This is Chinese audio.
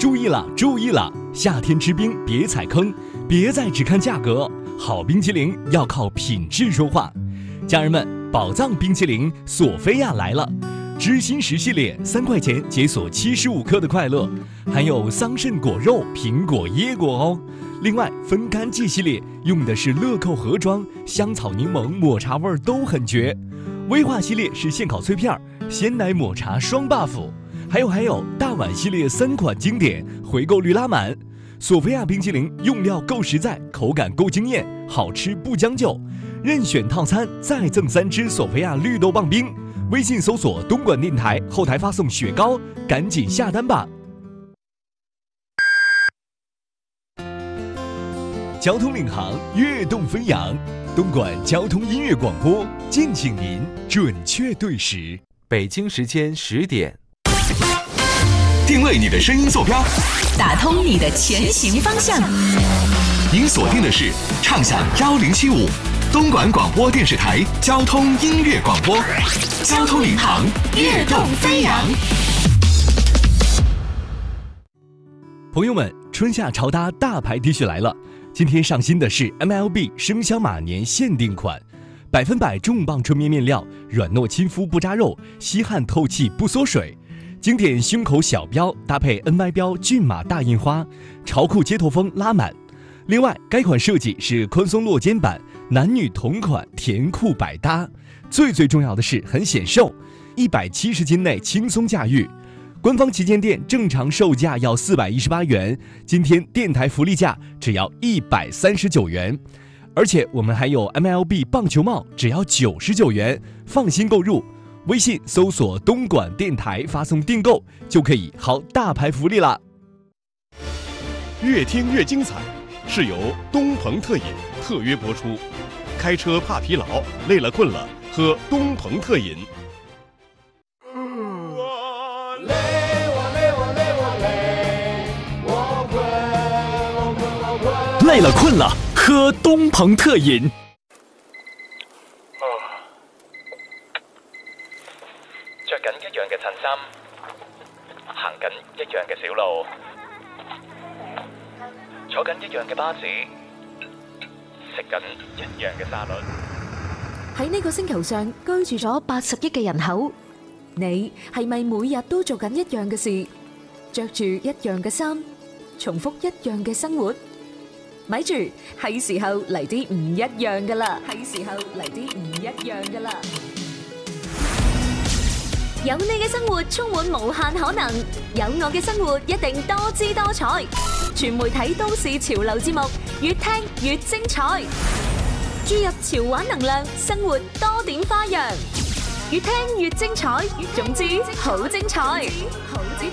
注意了，注意了！夏天吃冰别踩坑，别再只看价格，好冰淇淋要靠品质说话。家人们，宝藏冰淇淋索菲亚来了，知心10系列3块钱解锁75克的快乐，含有桑葚果肉、苹果、椰果哦。另外，分干季系列用的是乐扣盒装，香草柠檬、抹茶味都很绝。威化系列是现烤脆片，鲜奶抹茶双 buff。还有，大碗系列3款经典，回购率拉满。索菲亚冰淇淋用料够实在，口感够惊艳，好吃不将就。任选套餐再赠3支索菲亚绿豆棒冰。微信搜索东莞电台，后台发送雪糕，赶紧下单吧。交通领航，跃动飞扬，东莞交通音乐广播，敬请您准确对时。 北京时间10点。 定位你的声音坐标， 打通你的前行方向。 您锁定的是畅享1075东莞广播电视台交通音乐广播，交通领航，跃动飞扬。 朋友们，春夏潮搭大牌 T 恤来了，今天上新的是 MLB 生肖马年限定款，100%重磅纯棉面料，软糯亲肤不扎肉，吸汗透气不缩水。经典胸口小标搭配 NY 标骏马大印花，潮酷街头风拉满。另外，该款设计是宽松落肩版，男女同款，甜酷百搭。最重要的是很显瘦，170斤内轻松驾驭。官方旗舰店正常售价要418元，今天电台福利价只要139元。而且我们还有 MLB 棒球帽，只要99元，放心购入。微信搜索东莞电台，发送订购就可以薅大牌福利啦。 越听越精彩，是由东鹏特饮特约播出。开车怕疲劳，累了困了，喝东鹏特饮。 累了困了，喝东鹏特饮。 着緊一樣嘅襯衫，行緊一樣嘅小路，坐緊一樣嘅巴士，食緊一樣嘅沙律。 喺呢個星球上居住咗80億嘅人口，你係咪每日都做緊一樣嘅事，着住一樣嘅衫，重複一樣嘅生活？咪住，係時候嚟啲唔一樣㗎喇！有你嘅生活充滿無限可能，有我嘅生活一定多姿多彩。全媒體都市潮流節目，越聽越精彩。注入潮玩能量，生活多點花樣，越聽越精彩。總之好精彩。